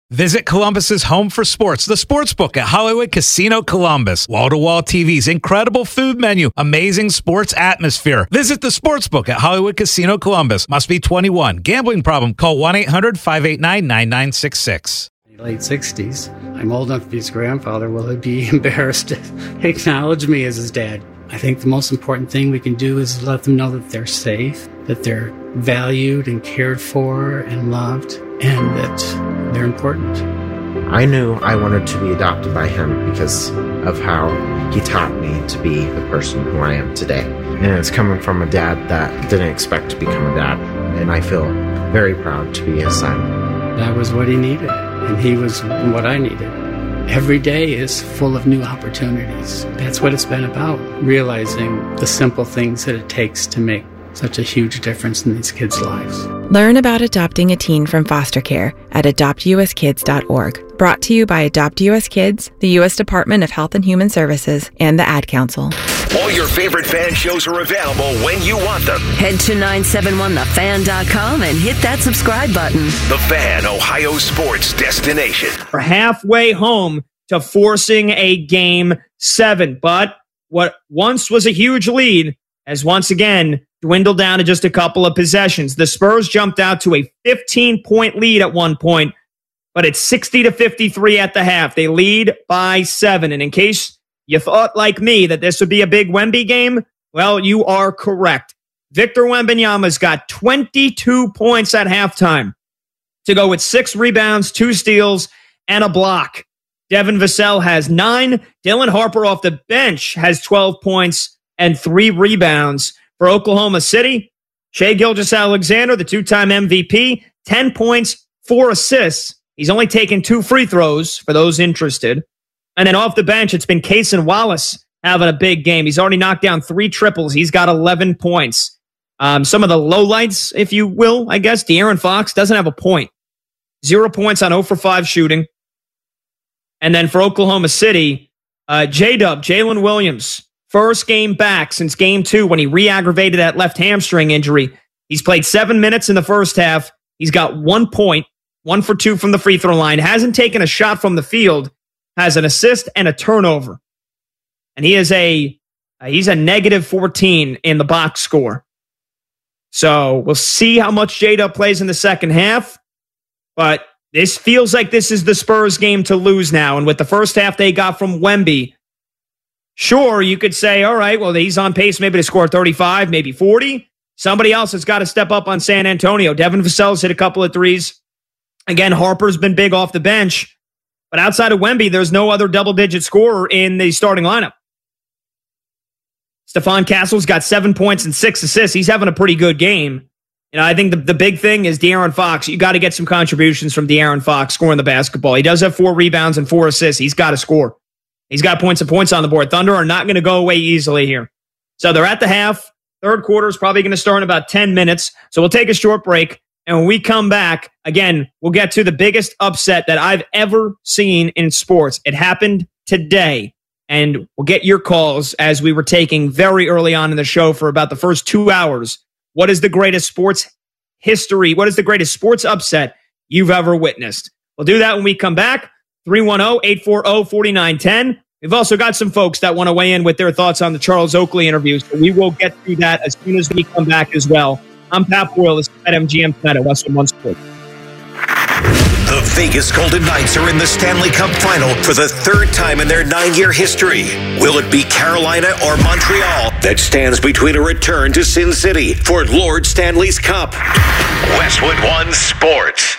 Visit Columbus's home for sports, the Sportsbook at Hollywood Casino Columbus. Wall-to-wall TVs, incredible food menu, amazing sports atmosphere. Visit the Sportsbook at Hollywood Casino Columbus. Must be 21. Gambling problem? Call 1-800-589-9966. Late 60s. I'm old enough to be his grandfather. Will he be embarrassed to acknowledge me as his dad? I think the most important thing we can do is let them know that they're safe, that they're valued and cared for and loved, and that they're important. I knew I wanted to be adopted by him because of how he taught me to be the person who I am today. And it's coming from a dad that didn't expect to become a dad, and I feel very proud to be his son. That was what he needed, and he was what I needed. Every day is full of new opportunities. That's what it's been about, realizing the simple things that it takes to make such a huge difference in these kids' lives. Learn about adopting a teen from foster care at adoptuskids.org. Brought to you by Adopt US Kids, the U.S. Department of Health and Human Services, and the Ad Council. All your favorite fan shows are available when you want them. Head to 971thefan.com and hit that subscribe button. The Fan, Ohio sports destination. We're halfway home to forcing a Game 7, but what once was a huge lead has once again dwindled down to just a couple of possessions. The Spurs jumped out to a 15-point lead at one point, but it's 60-53 at the half. They lead by 7. And in case you thought, like me, that this would be a big Wemby game, well, you are correct. Victor Wembanyama's got 22 points at halftime to go with 6 rebounds, 2 steals, and a block. Devin Vassell has 9. Dylan Harper off the bench has 12 points and 3 rebounds. For Oklahoma City, Shai Gilgeous-Alexander, the 2-time MVP, 10 points, 4 assists. He's only taken 2 free throws for those interested. And then off the bench, it's been Cason Wallace having a big game. He's already knocked down 3 triples. He's got 11 points. Some of the lowlights, if you will, I guess, De'Aaron Fox doesn't have a point. 0 points on 0 for 5 shooting. And then for Oklahoma City, J-Dub, Jalen Williams, first game back since game 2 when he re-aggravated that left hamstring injury. He's played 7 minutes in the first half. He's got 1 point, 1 for 2 from the free throw line, hasn't taken a shot from the field, has an assist and a turnover. And he's a negative 14 in the box score. So we'll see how much J-Dub plays in the second half. But this feels like this is the Spurs game to lose now. And with the first half they got from Wemby, sure, you could say, all right, well, he's on pace maybe to score 35, maybe 40. Somebody else has got to step up on San Antonio. Devin Vassell's hit a couple of threes. Again, Harper's been big off the bench. But outside of Wemby, there's no other double-digit scorer in the starting lineup. Stephon Castle's got 7 points and 6 assists. He's having a pretty good game. You know, I think the big thing is De'Aaron Fox. You got to get some contributions from De'Aaron Fox scoring the basketball. He does have 4 rebounds and 4 assists. He's got to score. He's got points and points on the board. Thunder are not going to go away easily here. So they're at the half. Third quarter is probably going to start in about 10 minutes. So we'll take a short break. And when we come back, again, we'll get to the biggest upset that I've ever seen in sports. It happened today. And we'll get your calls as we were taking very early on in the show for about the first 2 hours. What is the greatest sports history? What is the greatest sports upset you've ever witnessed? We'll do that when we come back. 310-840-4910. We've also got some folks that want to weigh in with their thoughts on the Charles Oakley interview, so we will get to that as soon as we come back as well. I'm Pat Boyle. This is BetMGM tonight at Westwood One Sports. The Vegas Golden Knights are in the Stanley Cup Final for the 3rd time in their 9-year history. Will it be Carolina or Montreal that stands between a return to Sin City for Lord Stanley's Cup? Westwood One Sports.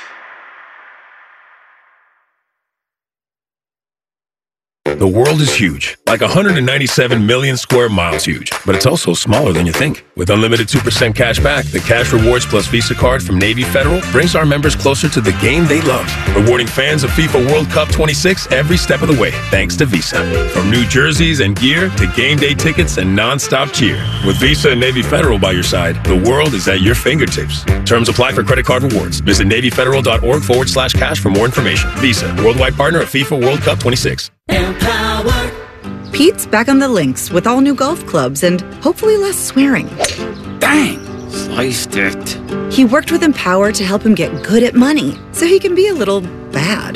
The world is huge, like 197 million square miles huge, but it's also smaller than you think. With unlimited 2% cash back, the Cash Rewards Plus Visa card from Navy Federal brings our members closer to the game they love, rewarding fans of FIFA World Cup 26 every step of the way, thanks to Visa. From new jerseys and gear to game day tickets and non-stop cheer. With Visa and Navy Federal by your side, the world is at your fingertips. Terms apply for credit card rewards. Visit NavyFederal.org/cash for more information. Visa, worldwide partner of FIFA World Cup 26. Empower. Pete's back on the links with all new golf clubs and hopefully less swearing. Dang, sliced it. He worked with Empower to help him get good at money so he can be a little bad.